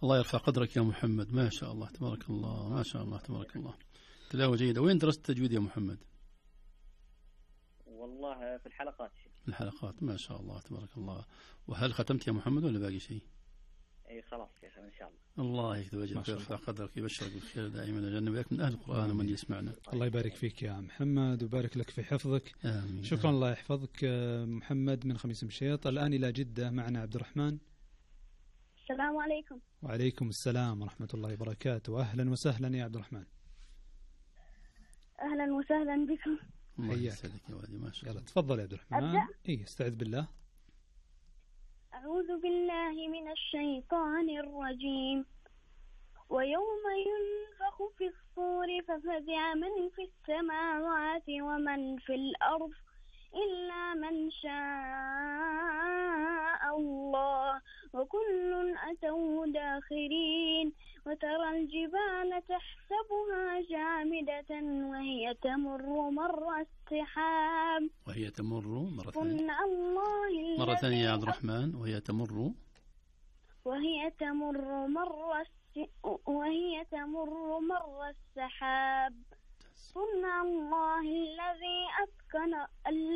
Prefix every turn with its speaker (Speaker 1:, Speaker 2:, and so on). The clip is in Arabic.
Speaker 1: الله يرفع قدرك يا محمد، ما شاء الله تبارك الله، ما شاء الله تبارك الله، تلاوة جيدة. وين درست التجويد يا محمد؟
Speaker 2: والله في الحلقات.
Speaker 1: في الحلقات، ما شاء الله تبارك الله. وهل ختمت يا محمد ولا باقي شيء؟
Speaker 2: اي خلاص يا اخي ان شاء الله.
Speaker 1: الله يكتب اجرك ويرفع قدرك ويبشرك بالخير دائما، ويجعلنا وياك من اهل القران ومن يسمعنا.
Speaker 3: الله يبارك فيك يا محمد ويبارك لك في حفظك.
Speaker 1: آمين.
Speaker 3: شكرا. الله يحفظك محمد من خميس مشيط. الآن إلى جدة معنا عبد الرحمن.
Speaker 4: السلام عليكم.
Speaker 3: وعليكم السلام ورحمة الله وبركاته. أهلا وسهلا يا عبد الرحمن.
Speaker 4: أهلا وسهلا بكم.
Speaker 1: الله يسعدك يا ولدي، ما شاء الله.
Speaker 3: يلا تفضل يا عبد الرحمن.
Speaker 4: أبدأ؟
Speaker 3: استعذ بالله.
Speaker 4: أعوذ بالله من الشيطان الرجيم. ويوم ينفخ في الصور ففزع من في السماوات ومن في الأرض إلا من شاء الله وكل أتوه داخرين. وترى الجبال تحسبها جامدة وهي تمر مر السحاب.
Speaker 1: وهي تمر مرة
Speaker 4: ثانية.
Speaker 1: مرة ثانية يا عبد الرحمن. وهي تمر
Speaker 4: مر السحاب. صنع الله الذي أتقن